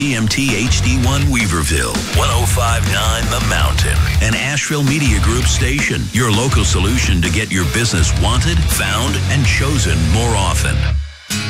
EMT HD1 Weaverville, 105.9 The Mountain, an Asheville Media Group station. Your local solution to get your business wanted, found, and chosen more often.